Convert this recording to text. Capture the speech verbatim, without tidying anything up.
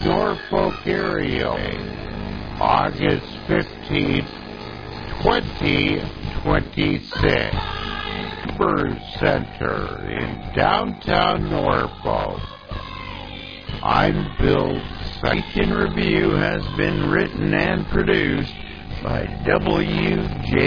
Norfolk area, August fifteenth, twenty twenty-six. Bird Center in downtown Norfolk. I'm Bill Sight in Review has been written and produced by W J